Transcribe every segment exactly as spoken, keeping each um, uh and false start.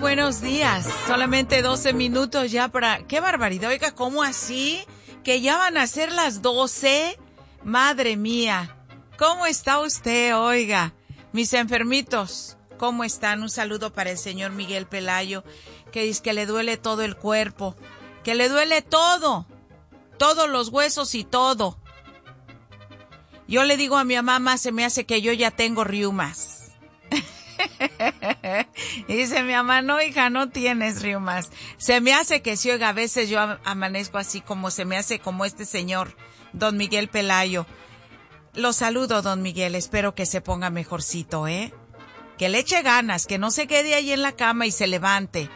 buenos días. Solamente doce minutos ya para... ¡Qué barbaridad! Oiga, ¿cómo así? ¿Que ya van a ser las doce? Madre mía. ¿Cómo está usted, oiga? Mis enfermitos, ¿cómo están? Un saludo para el señor Miguel Pelayo, que dice que le duele todo el cuerpo. Que le duele todo. Todos los huesos y todo. Yo le digo a mi mamá, se me hace que yo ya tengo riumas. Y dice mi mamá, no, hija, no tienes riumas. Se me hace que sí, oiga, a veces yo amanezco así como se me hace como este señor, don Miguel Pelayo. Lo saludo, don Miguel, espero que se ponga mejorcito, ¿eh? Que le eche ganas, que no se quede ahí en la cama y se levante.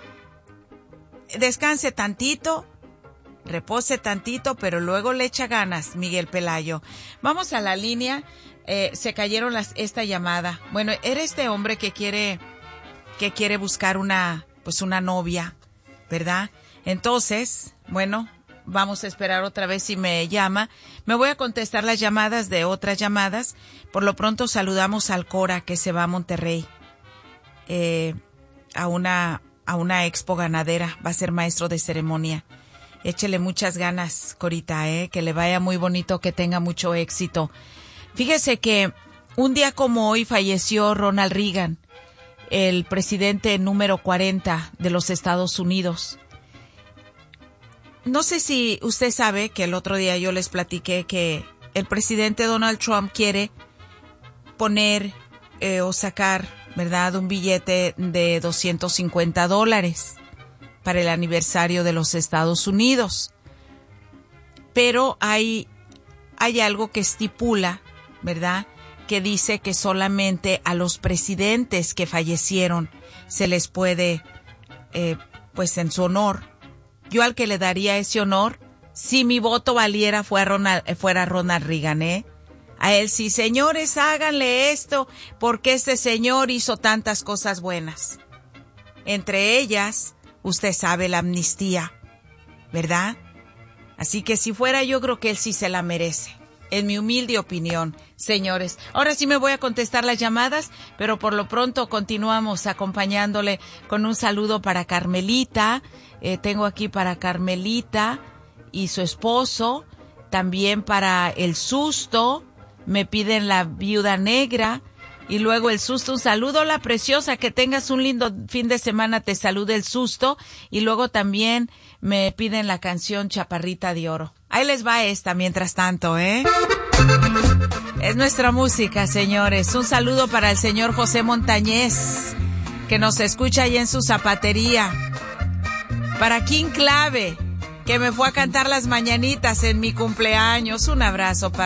Descanse tantito, repose tantito, pero luego le echa ganas, Miguel Pelayo. Vamos a la línea. Eh, se cayeron las, esta llamada. Bueno, era este hombre que quiere, que quiere buscar una, pues una novia, ¿verdad? Entonces, bueno, vamos a esperar otra vez si me llama. Me voy a contestar las llamadas de otras llamadas. Por lo pronto saludamos al Cora que se va a Monterrey, eh, a una, a una expo ganadera. Va a ser maestro de ceremonia. Échele muchas ganas, Corita, eh, que le vaya muy bonito, que tenga mucho éxito. Fíjese que un día como hoy falleció Ronald Reagan, el presidente número cuarenta de los Estados Unidos. No sé si usted sabe que el otro día yo les platiqué que el presidente Donald Trump quiere poner eh, o sacar, ¿verdad?, un billete de doscientos cincuenta dólares para el aniversario de los Estados Unidos. Pero hay, hay algo que estipula, ¿verdad?, que dice que solamente a los presidentes que fallecieron se les puede, eh, pues en su honor. Yo al que le daría ese honor, si mi voto valiera, fuera Ronald, fuera Ronald Reagan, ¿eh? A él sí, señores, háganle esto, porque este señor hizo tantas cosas buenas. Entre ellas, usted sabe, la amnistía, ¿verdad? Así que si fuera yo, creo que él sí se la merece. En mi humilde opinión, señores. Ahora sí me voy a contestar las llamadas, pero por lo pronto continuamos acompañándole con un saludo para Carmelita. Eh, tengo aquí para Carmelita y su esposo, también para El Susto, me piden La Viuda Negra, y luego El Susto, un saludo, la preciosa, que tengas un lindo fin de semana, te saluda El Susto, y luego también me piden la canción Chaparrita de Oro. Ahí les va esta mientras tanto, ¿eh? Es nuestra música, señores. Un saludo para el señor José Montañez, que nos escucha ahí en su zapatería. Para King Clave, que me fue a cantar las mañanitas en mi cumpleaños. Un abrazo para